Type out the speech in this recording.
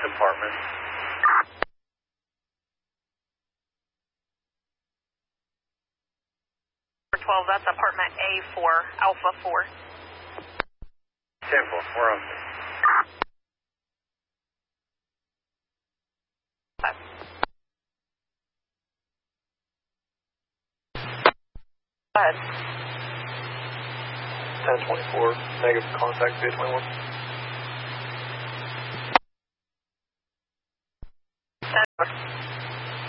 apartment. 12, that's apartment A4, Alpha 4. 10-4, we're on. Go ahead. 1024, negative contact, 821.